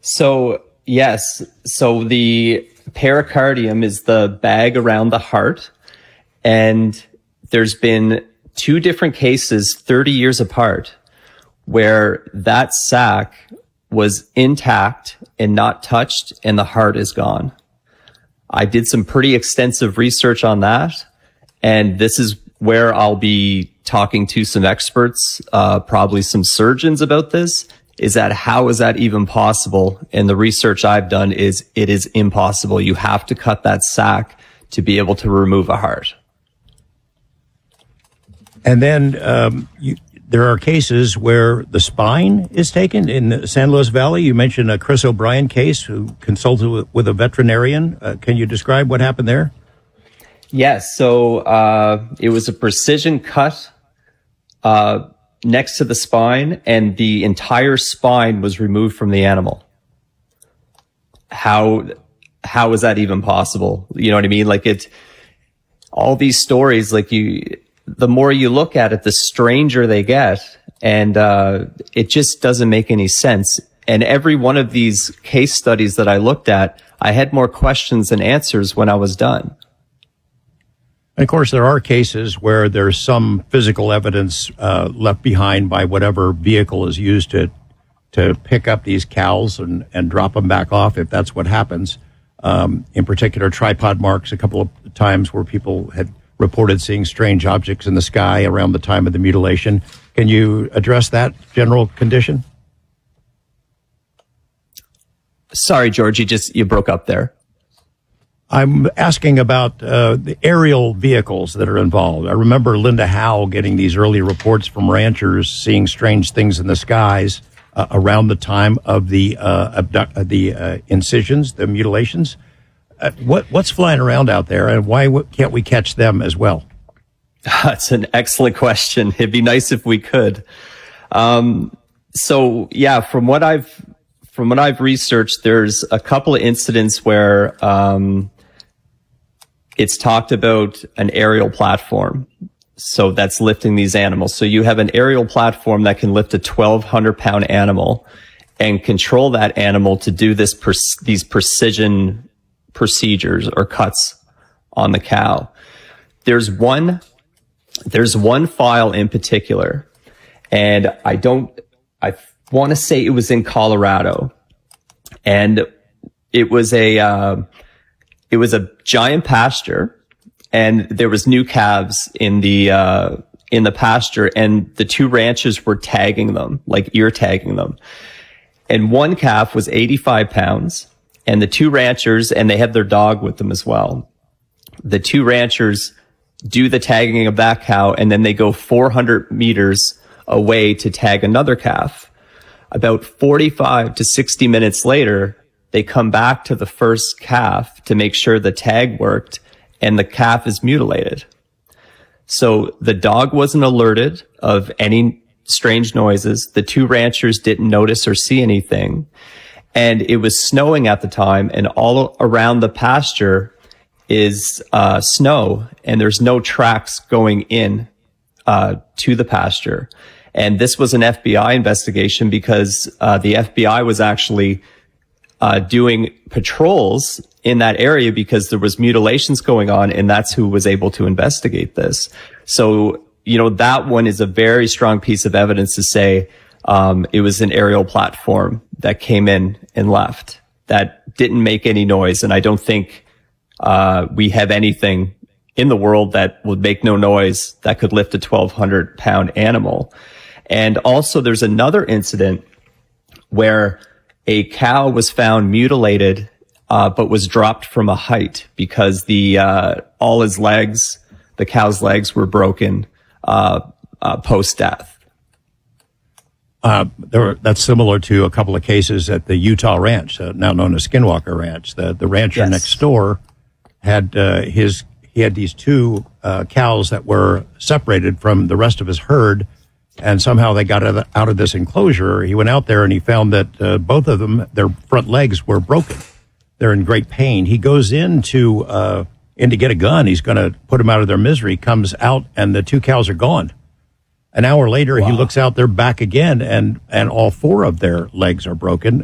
So, yes. So the pericardium is the bag around the heart. And there's been two different cases 30 years apart where that sac was intact and not touched and the heart is gone. I did some pretty extensive research on that. And this is where I'll be talking to some experts, probably some surgeons about this, is that how is that even possible? And the research I've done is it is impossible. You have to cut that sac to be able to remove a heart. And then there are cases where the spine is taken. In the San Luis Valley, you mentioned a Chris O'Brien case who consulted with a veterinarian. Can you describe what happened there? Yes. So it was a precision cut next to the spine, and the entire spine was removed from the animal. How is that even possible? You know what I mean? Like all these stories, the more you look at it, the stranger they get. And it just doesn't make any sense. And every one of these case studies that I looked at, I had more questions than answers when I was done. And of course, there are cases where there's some physical evidence left behind by whatever vehicle is used to pick up these cows and drop them back off, if that's what happens. In particular, tripod marks, a couple of times where people had reported seeing strange objects in the sky around the time of the mutilation. Can you address that general condition? Sorry, George, you broke up there. I'm asking about the aerial vehicles that are involved. I remember Linda Howe getting these early reports from ranchers seeing strange things in the skies around the time of the incisions, the mutilations. What's flying around out there, and why can't we catch them as well? That's an excellent question. It'd be nice if we could. So yeah, from what I've researched, there's a couple of incidents where it's talked about an aerial platform. So that's lifting these animals. So you have an aerial platform that can lift a 1,200-pound animal and control that animal to do these precision procedures or cuts on the cow. There's one file in particular, and I want to say it was in Colorado, and it was a giant pasture, and there was new calves in the pasture, and the two ranchers were tagging them, like ear tagging them. And one calf was 85 pounds, and the two ranchers, and they had their dog with them as well. The two ranchers do the tagging of that cow, and then they go 400 meters away to tag another calf. About 45 to 60 minutes later, they come back to the first calf to make sure the tag worked, and the calf is mutilated. So the dog wasn't alerted of any strange noises. The two ranchers didn't notice or see anything. And it was snowing at the time, and all around the pasture is snow, and there's no tracks going in to the pasture. And this was an FBI investigation because the FBI was actually doing patrols in that area because there was mutilations going on, and that's who was able to investigate this. So, that one is a very strong piece of evidence to say it was an aerial platform that came in and left that didn't make any noise. And I don't think we have anything in the world that would make no noise that could lift a 1,200-pound animal. And also there's another incident where a cow was found mutilated, but was dropped from a height because all his legs, the cow's legs were broken, post-death. That's similar to a couple of cases at the Utah Ranch, now known as Skinwalker Ranch. The rancher Yes. next door had he had these two cows that were separated from the rest of his herd, and somehow they got out of this enclosure. He went out there and he found that both of them, their front legs were broken. They're in great pain. He goes in to get a gun. He's going to put them out of their misery. Comes out and the two cows are gone. An hour later, He looks out, they're back again, and all four of their legs are broken.